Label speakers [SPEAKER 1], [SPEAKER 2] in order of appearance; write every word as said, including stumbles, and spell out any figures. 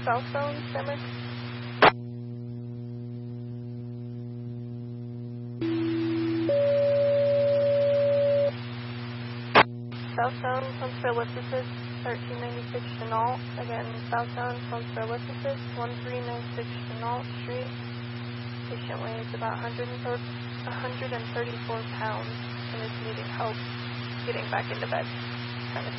[SPEAKER 1] cell phone, Simmer. Southbound Sunspur Ellipsis, thirteen ninety-six Chenault. Again, southbound Sunspur Ellipsis, thirteen ninety-six Chenault Street. Patient weighs about one hundred thirty-four pounds and is needing help getting back into bed. Kind of